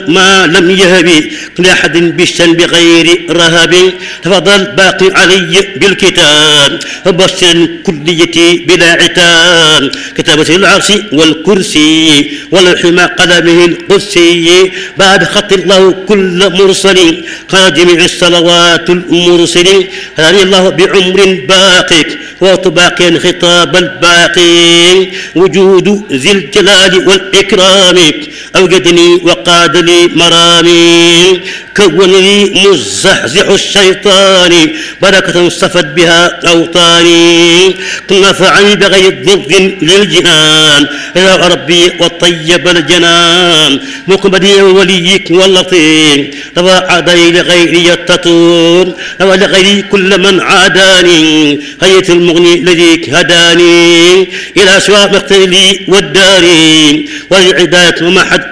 ما لم يهب لأحد بالشن بغير رهب تفضل باقي علي بالكتاب وبشر كليتي بلا عتاب كتابة العرش والكرسي والحمى قلمه القدسي بعد خط الله كل مرسل قال جميع الصلوات المرسل هداني الله بعمر باقي وطباقي خطاب الباقي وجود ذي الجلال والإكرام أوجدني وقاد لي مرامي كون لي مزحزح الشيطان بركة صفت بها أوطاني نفعني بغير ضر للجنان يا ربي وطيب الجنان مقبلي وليك واللطيف رفع عدي لغيري التطور رفع لغيري كل من عاداني هيئة المغني الذي هداني إلى سواء مقتلي والداري والعداية ومحد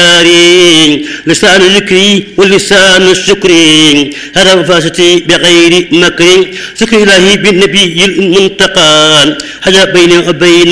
أكداري لسان ذكري واللسان الشكري هذا وفاستي بغير مكر ذكر إلهي بالنبي المنتقى حجا بيني وبين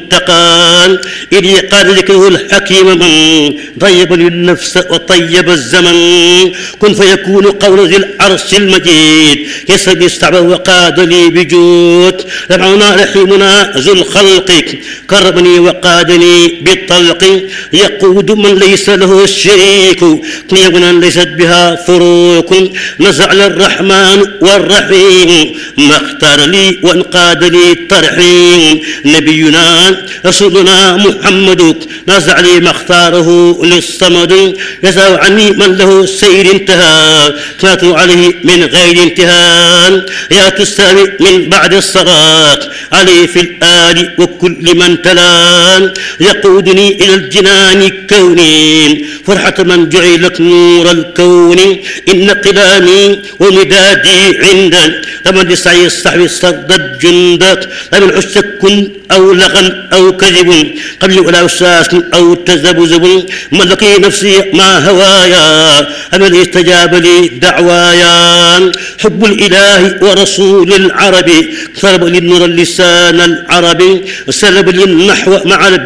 المتقى إلي قال ذكره الحكيم من طيب للنفس وطيب الزمن كن فيكون قول ذي العرش المجيد يسرد الصعب وقاد لي بجود ربعنا رحيمنا ذو الخلق كرمني وقادني بالطلق يقود من ليس له الشريك قيمنا ليست بها فروق نزع الرحمن والرحيم ما اختار لي وانقاد لي الترحيم نبينا رسولنا محمد نزع لي ما اختاره للصمد يسع عني من له السير انتهى فاتوا عليه من غير انتهاء يا تستامي من بعد الصلاة عليه في الآل وكل من تلا يقودني إلى الجنان كوني فرحة من جعلت نور الكون إن قلامي ومدادي عندك لمن يسعي الصحب صدت جندك لمن عشت كن أو لغن أو كذب قبل ولا أساس أو تذبذب ملقي نفسي ما هوايا أمن استجاب لي دعوايا حب الإله ورسول العربي سلب للنور اللسان العربي سلب للنحو مع